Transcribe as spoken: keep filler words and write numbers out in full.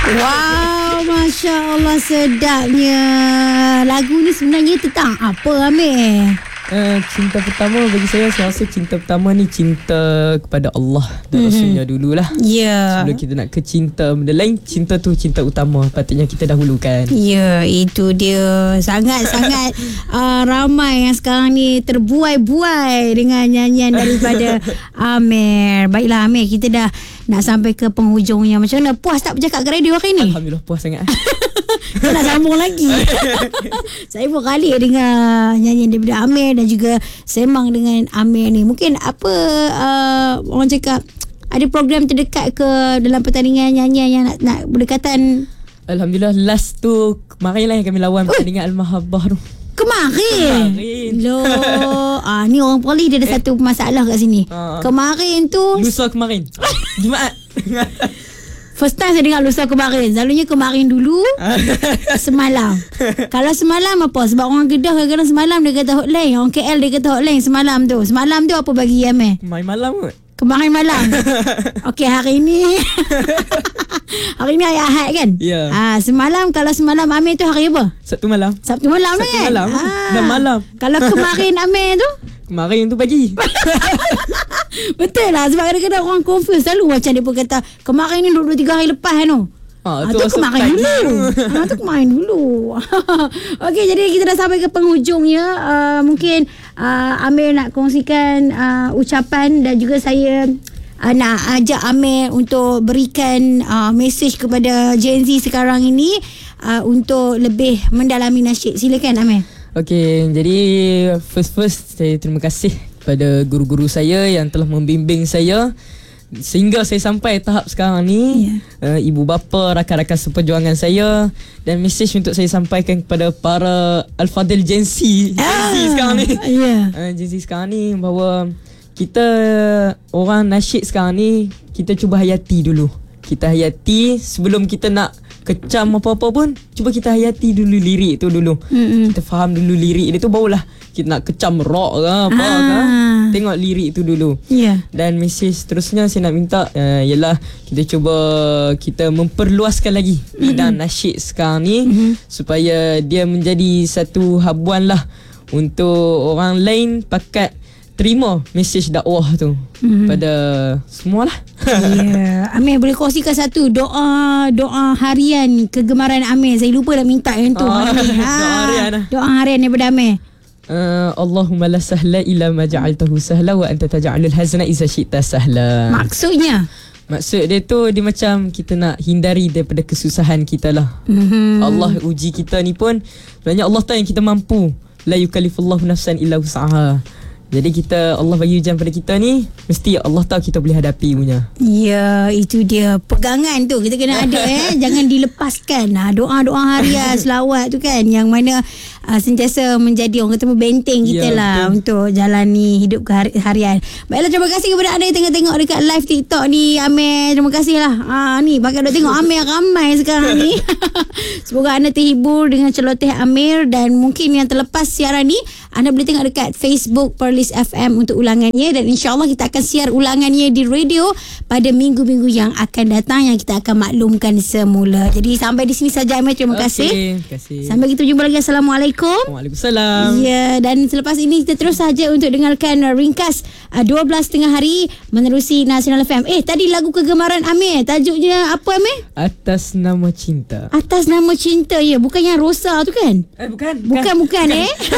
Wow, Masya Allah, sedapnya. Lagu ni sebenarnya tentang apa, Amir? Uh, cinta pertama bagi saya, saya rasa cinta pertama ni cinta kepada Allah dan mm-hmm. Rasulnya dululah. Ya. Yeah. Sebelum kita nak ke cinta benda lain, cinta tu cinta utama, patutnya kita dahulukan. Ya, yeah, itu dia. Sangat-sangat uh, ramai yang sekarang ni terbuai-buai dengan nyanyian daripada Amir. Baiklah Amir, kita dah nak sampai ke penghujungnya. Macam mana? Puas tak bercakap ke radio hari ni? Alhamdulillah, puas sangat. Kita nak sambung lagi. Saya pun kali dengar nyanyian daripada Amir dan juga semang dengan Amir ni. Mungkin apa uh, orang cakap, ada program terdekat ke dalam pertandingan nyanyian yang nak, nak berdekatan? Alhamdulillah, last tu kemarin lah yang kami lawan pertandingan Al-Mahabbah tu. Kemarin? Kemarin. Loh, ah, ni orang Polis dia ada eh. satu masalah kat sini. Uh, kemarin tu lusa kemarin. Jumaat. First time saya dengar lusa kemarin. Selalunya kemarin dulu, semalam. Kalau semalam apa? Sebab orang Kedah kadang-kadang semalam dia kata hotline. Orang K L dia kata hotline semalam tu. Semalam tu apa bagi Amir? Kemarin malam kot. Kemarin malam. Okey, hari ni hari ni hari Ahad kan? Ya. Ah, semalam, kalau semalam Amir tu hari apa? Sabtu malam. Sabtu malam Sabtu kan? malam. Ah. Dan malam. Kalau kemarin Amir tu? Kemarin tu pagi. Betul lah, sebab kadang-kadang orang confuse. Selalu macam dia pun kata kemarin ni dua tiga hari lepas kan. Ha, tu, tu kemarin dulu. Ha, tu kemarin dulu. Okey, jadi kita dah sampai ke penghujungnya. Uh, mungkin uh, Amir nak kongsikan uh, ucapan dan juga saya uh, nak ajak Amir untuk berikan uh, mesej kepada Gen Z sekarang ini uh, untuk lebih mendalami nasyid. Silakan Amir. Okey, jadi first first saya terima kasih kepada guru-guru saya yang telah membimbing saya sehingga saya sampai tahap sekarang ni. Yeah. uh, Ibu bapa, rakan-rakan seperjuangan saya, dan mesej untuk saya sampaikan kepada para Al-Fadil Gen Z, ah, Gen Z sekarang ni. Yeah. uh, Gen Z sekarang ni bahawa kita orang nasyid sekarang ni, kita cuba hayati dulu. Kita hayati sebelum kita nak kecam apa-apa pun, cuba kita hayati dulu lirik tu dulu. Mm-hmm. Kita faham dulu lirik dia tu, barulah kita nak kecam rock ke apa ah. ke, tengok lirik tu dulu. Yeah. Dan mesej seterusnya saya nak minta uh, ialah kita cuba kita memperluaskan lagi bidang mm-hmm. nasyid sekarang ni, mm-hmm. supaya dia menjadi satu habuan lah untuk orang lain pakat terima mesej dakwah tu mm-hmm. pada semualah. Ya, yeah. Amir boleh kongsikan satu doa doa harian kegemaran Amir. Saya lupa dah minta yang tu. Oh, ha. Doa harian lah. Doa harian daripada Amir. Uh, Allahumma la sahla illa ma ja'altahu sahla wa anta taj'alul hazna idza syi'ta sahla. Maksudnya? Maksud dia tu, dia macam kita nak hindari daripada kesusahan kita lah. Mm-hmm. Allah uji kita ni pun sebenarnya Allah tahu yang kita mampu. La yukallifullahu nafsan illa wus'aha. Jadi kita, Allah bagi ujian pada kita ni, mesti Allah tahu kita boleh hadapi punya. Ya, itu dia pegangan tu kita kena ada eh. Jangan dilepaskan. Ha, doa-doa harian, selawat tu kan, yang mana uh, sentiasa menjadi orang kata benteng kita ya, lah betul. Untuk jalani hidup harian. Baiklah, terima kasih kepada anda yang tengah tengok dekat live TikTok ni, Amir. Terima kasih lah. Ha, ni pakai dah tengok Amir ramai sekarang ni. Semoga anda terhibur dengan celoteh Amir, dan mungkin yang terlepas siaran ni anda boleh tengok dekat Facebook Perlis F M untuk ulangannya, dan insyaAllah kita akan siar ulangannya di radio pada minggu-minggu yang akan datang, yang kita akan maklumkan semula. Jadi sampai di sini saja Amir, terima kasih. Okay, terima kasih. Sampai kita jumpa lagi. Assalamualaikum. Waalaikumsalam. Ya, dan selepas ini kita terus saja untuk dengarkan ringkas uh, dua belas tengah hari menerusi Nasional F M. Eh, tadi lagu kegemaran Amir, tajuknya apa Amir? Atas Nama Cinta. Atas Nama Cinta, ya. Bukan yang Rosa tu kan? Eh, bukan. Bukan, bukan, bukan eh.